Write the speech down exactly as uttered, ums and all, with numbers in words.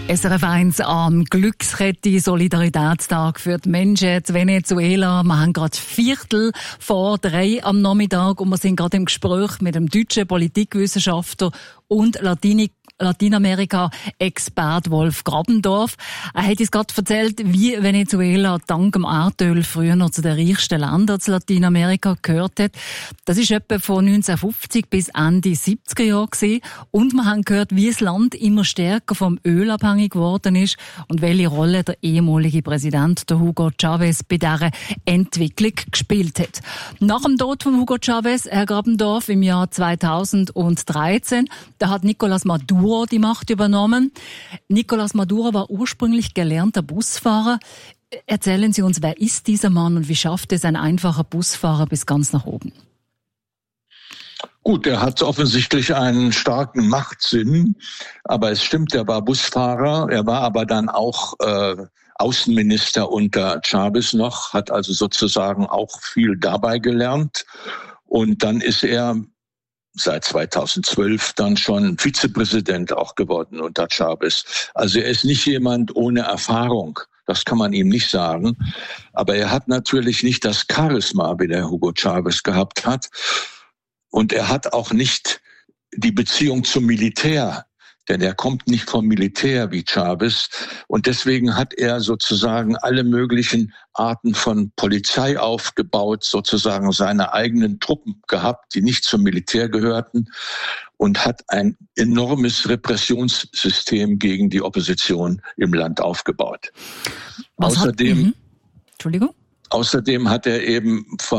S R F eins am Glückskette Solidaritätstag für die Menschen in Venezuela. Wir haben gerade Viertel vor drei am Nachmittag und wir sind gerade im Gespräch mit dem deutschen Politikwissenschaftler und Latini Lateinamerika-Expert Wolf Grabendorf. Er hat uns gerade erzählt, wie Venezuela dank dem Erdöl früher noch zu den reichsten Ländern in Lateinamerika gehört hat. Das ist etwa von neunzehnhundertfünfzig bis Ende siebziger Jahre gewesen. Und wir haben gehört, wie das Land immer stärker vom Öl abhängig geworden ist und welche Rolle der ehemalige Präsident, der Hugo Chavez, bei dieser Entwicklung gespielt hat. Nach dem Tod von Hugo Chavez, Herr Grabendorf, im Jahr zweitausenddreizehn, da hat Nicolás Maduro die Macht übernommen. Nicolás Maduro war ursprünglich gelernter Busfahrer. Erzählen Sie uns, wer ist dieser Mann und wie schafft es ein einfacher Busfahrer bis ganz nach oben? Gut, er hat offensichtlich einen starken Machtsinn, aber es stimmt, er war Busfahrer, er war aber dann auch äh, Außenminister unter Chavez noch, hat also sozusagen auch viel dabei gelernt und dann ist er seit zweitausendzwölf dann schon Vizepräsident auch geworden unter Chavez. Also er ist nicht jemand ohne Erfahrung, das kann man ihm nicht sagen, aber er hat natürlich nicht das Charisma, wie der Hugo Chavez gehabt hat. Und er hat auch nicht die Beziehung zum Militär, denn er kommt nicht vom Militär wie Chavez. Und deswegen hat er sozusagen alle möglichen Arten von Polizei aufgebaut, sozusagen seine eigenen Truppen gehabt, die nicht zum Militär gehörten, und hat ein enormes Repressionssystem gegen die Opposition im Land aufgebaut. Was außerdem, hat, Entschuldigung? Außerdem hat er eben